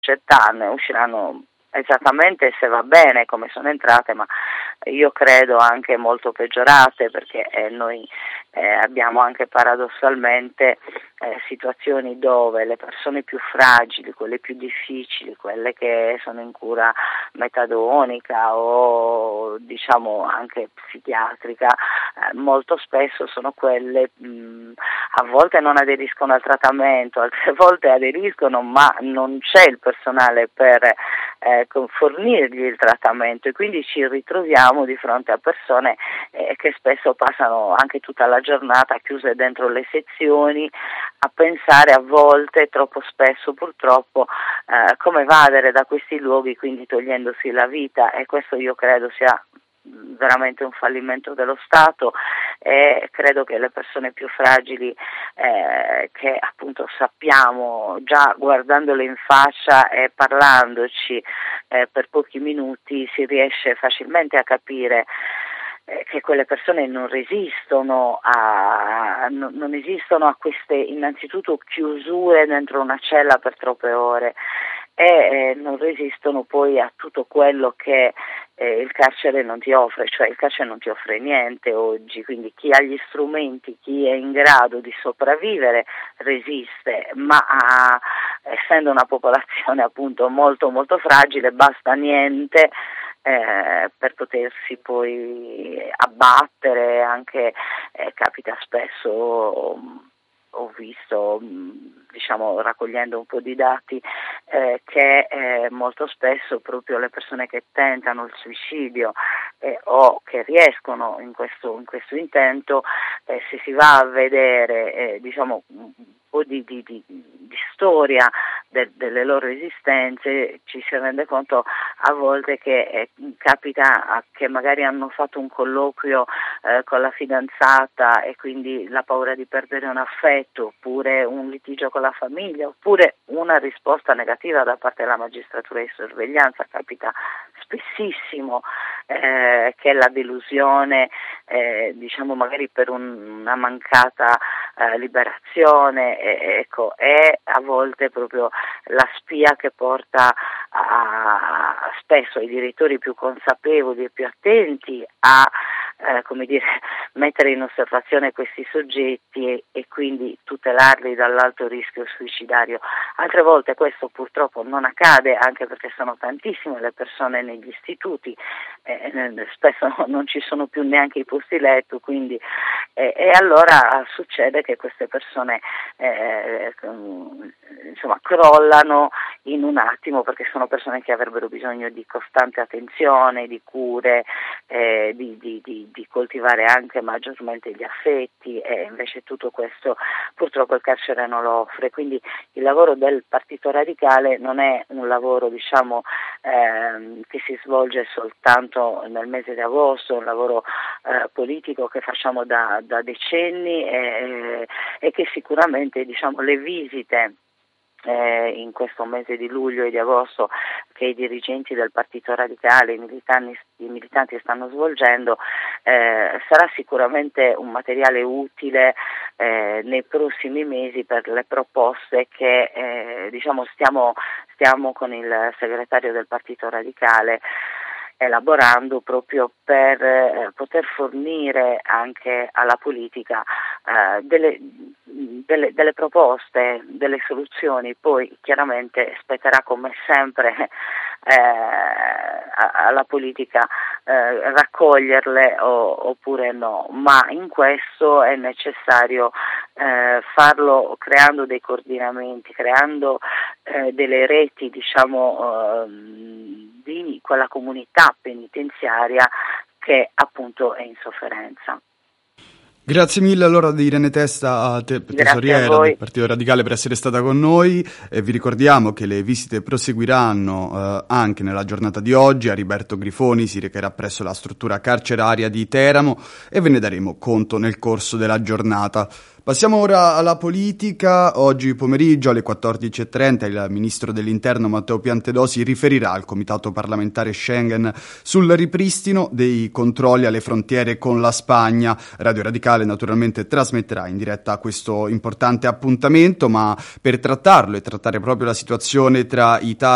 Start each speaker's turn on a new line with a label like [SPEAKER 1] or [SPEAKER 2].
[SPEAKER 1] società, ne usciranno esattamente, se va bene, come sono entrate, ma io credo anche molto peggiorate, perché noi abbiamo anche paradossalmente situazioni dove le persone più fragili, quelle più difficili, quelle che sono in cura metadonica o diciamo anche psichiatrica, molto spesso sono quelle a volte non aderiscono al trattamento, altre volte aderiscono ma non c'è il personale per fornirgli il trattamento, e quindi ci ritroviamo di fronte a persone che spesso passano anche tutta la giornata chiuse dentro le sezioni a pensare a volte, troppo spesso purtroppo, come evadere da questi luoghi, quindi togliendosi la vita, e questo io credo sia veramente un fallimento dello Stato, e credo che le persone più fragili che appunto sappiamo già guardandole in faccia e parlandoci per pochi minuti si riesce facilmente a capire che quelle persone non esistono a queste innanzitutto chiusure dentro una cella per troppe ore e non resistono poi a tutto quello che il carcere non ti offre, cioè il carcere non ti offre niente oggi, quindi chi ha gli strumenti, chi è in grado di sopravvivere resiste, ma essendo una popolazione appunto molto molto fragile basta niente per potersi poi abbattere, anche capita spesso, ho visto diciamo raccogliendo un po' di dati che molto spesso proprio le persone che tentano il suicidio o che riescono in questo intento, se si va a vedere diciamo un po' di storia delle loro esistenze, ci si rende conto a volte che capita che magari hanno fatto un colloquio con la fidanzata e quindi la paura di perdere un affetto, oppure un litigio con la famiglia, oppure una risposta negativa da parte della magistratura di sorveglianza. Capita spessissimo che la delusione diciamo magari per una mancata liberazione ecco, è a volte proprio la spia che porta spesso ai direttori più consapevoli e più attenti a come dire, mettere in osservazione questi soggetti e quindi tutelarli dall'alto rischio suicidario. Altre volte questo purtroppo non accade, anche perché sono tantissime le persone negli istituti, spesso non ci sono più neanche i posti letto, quindi e allora succede che queste persone insomma crollano in un attimo, perché sono persone che avrebbero bisogno di costante attenzione, di cure, di coltivare anche maggiormente gli affetti, e invece tutto questo purtroppo il carcere non lo offre. Quindi il lavoro del Partito Radicale non è un lavoro diciamo che si svolge soltanto nel mese di agosto, è un lavoro politico che facciamo da decenni e che sicuramente diciamo le visite in questo mese di luglio e di agosto che i dirigenti del Partito Radicale, i militanti stanno svolgendo, sarà sicuramente un materiale utile nei prossimi mesi per le proposte che diciamo stiamo con il segretario del Partito Radicale elaborando, proprio per poter fornire anche alla politica delle proposte, delle soluzioni. Poi chiaramente spetterà come sempre alla politica raccoglierle oppure no, ma in questo è necessario farlo creando dei coordinamenti, creando delle reti diciamo di quella comunità penitenziaria che appunto è in sofferenza.
[SPEAKER 2] Grazie mille allora di Irene Testa, a te, tesoriera del Partito Radicale, per essere stata con noi. Vi ricordiamo che le visite proseguiranno anche nella giornata di oggi. Ariberto Grifoni si recherà presso la struttura carceraria di Teramo e ve ne daremo conto nel corso della giornata. Passiamo ora alla politica. Oggi pomeriggio alle 14.30 il ministro dell'Interno Matteo Piantedosi riferirà al Comitato parlamentare Schengen sul ripristino dei controlli alle frontiere con la Spagna. Radio Radicale naturalmente trasmetterà in diretta questo importante appuntamento, ma per trattarlo e trattare proprio la situazione tra Italia